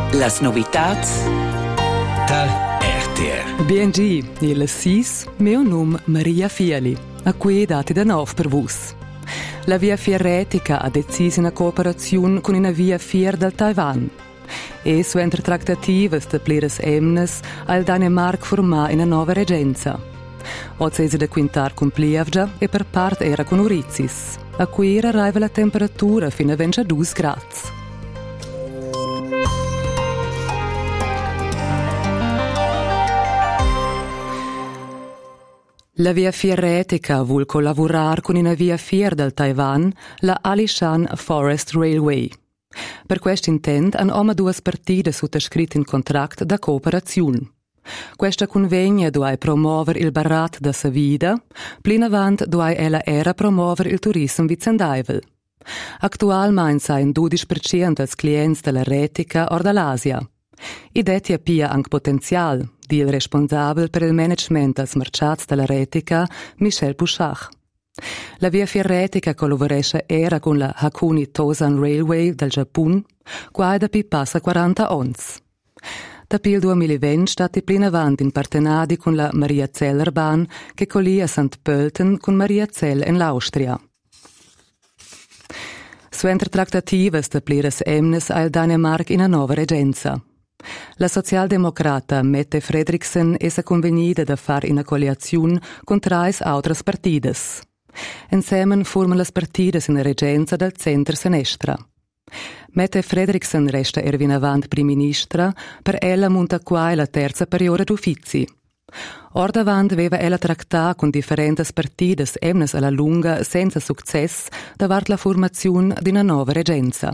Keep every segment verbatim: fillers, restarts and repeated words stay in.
Las novitats da R T R. B N G, il sis, mio nome Maria Fiali, a cui dati da nov per vus. La via fierretica ha deciso una cooperazione con una via fier del Taiwan. E su entre trattative de pleres emnes ha il Danemark formà una nuova regenza. Oggi si da quintar con Pliavgia e per parte era con Urizis, a cui arriva la temperatura fino a ventidue gradi. La via fierretica vuol collaborare con una via fier del Taiwan, la Alishan Forest Railway. Per questo intent hanno oma due partite sottoscritte in contratto da cooperazione. Questa convegna doveva promuovere il barat da sa vida, plin avant doveva ella era promuovere il turismo vicendaivel. Attualmente sain dodici per cento als clienti della retica or dall'Asia. Idetia pia anche potenzial, di il responsabile per il management als mercats della retica, Michel Pouchach. La via fierretica collaboresce era con la Hakone Tosan Railway del Giappone, qua da pi passa quaranta anni. Da pi il duemilaventi sta plin avanti in partenadi con la Maria Zeller Bahn, che collia a Sant Pölten con Maria Zell in l'Austria. Su entre trattative da pleres emnes al Danemark in una nuova regenza. La socialdemocrata Mette Frederiksen è convenuta da fare una coalizione con tre altre partite. Insieme formano le partite in regenza del centro-sinistra. Mette Frederiksen resta ervin avanti prima ministra, per ella monta qua la terza periodo d'uffizi. Or davanti aveva ella trattato con differenti partite emnes alla lunga senza successo davanti la formazione di una nuova regenza.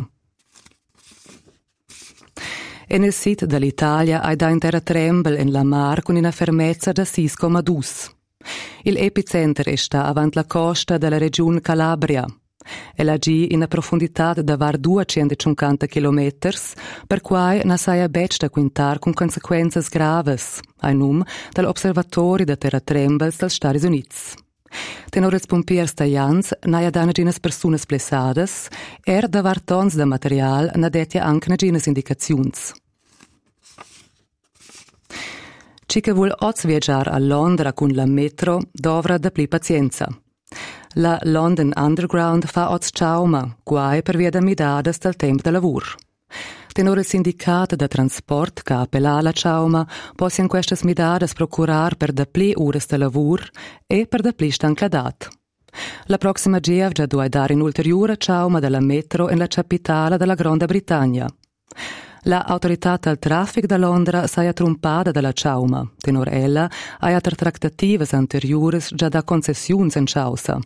E nel sito dell'Italia ha da intera trembel in la mar con una fermezza da sei virgola due. Il epicentro sta avanti la costa della regione Calabria. E lagì in una profondità da var duecentocinquanta chilometri, per cui non si è becc da quintar con conseguenze graves, a nome dell'Osservatorio da terratrembels dels Stati Uniti. Tenor els pompiers taians n'ha da naginas personas blessades, er da var tons de material na detia anche naginas indicaziuns. Ci che vuol oz viaggiare a Londra con la metro dovra da pli pazienza. La London Underground fa oz ciauma, guai per via da midades del tempo de lavur. Tenor il sindicato da trasport che appella la ciauma, possian queste midades procurar per da pli ures de lavur e per da pli stancadat. La prossima G F già doveva dare in ulteriore ciauma della metro in la capitale della Grande Britannia. La autorità del traffico da Londra si è trumpata dalla ciauma, tenor ella ha altre trattative anteriori già da concessioni in causa.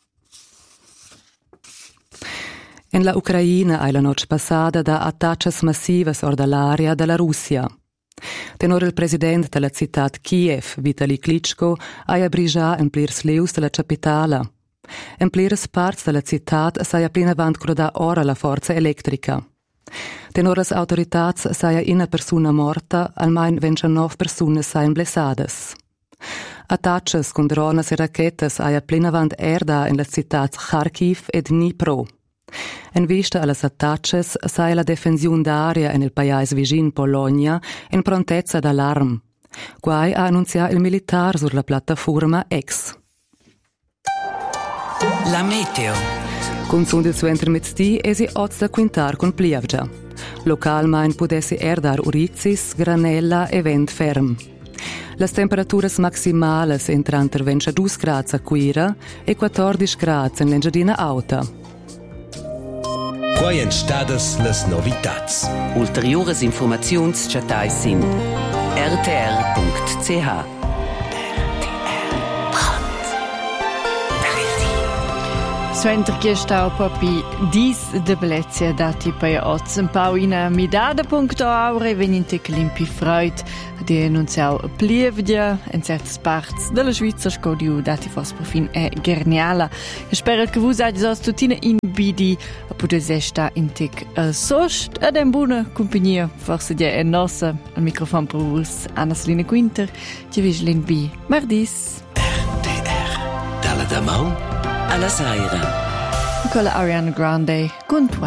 In la Ucraina ha la notte passata da attacchi massivi or dall'area della Russia. Tenor il presidente della città Kiev, Vitali Klitschko, ha abbrigiato in plirs leus della capitale. In plirs parts della città si è plin avanti croda ora la forza elettrica. Tenor le autorità si è una persona morta, almeno ventinove persone si blessades. Attacchi con drones e racchette ha plin avanti erda in la città Kharkiv e Dnipro. In vista alle attacchi sai la difensione d'aria nel paese vicino Polonia in prontezza d'allarme. Quai ha annunziato il militare sulla piattaforma X. La meteo. Con son del suo intermezzi e si ozza quintar con Pliavgia. Localmente potessi erdar urizis, granella e vent ferm. Le temperature maximali entran tra ventidue gradi a Quira e quattordici gradi in l'Engiadina Alta. Quai entstadas las novitats. Ulteriores informaziuns chatais in r t r punct c h. Suenter che sta papi dis de belezia dati per oz un pau in midada punto aure veninte climpi freud di annunziau plievdia in certas parts della Svizra scodiu dati fos profin e gerniala. E spero che vus agis os tutina in bidi a pudes esta in tic al sost ad en buona compagnia forse dia e nossa al microfon per vus Anna Selina Quinter ti vislin bi mardis R T R. Dalla Damau alla Saira. Con la Ariana Grande con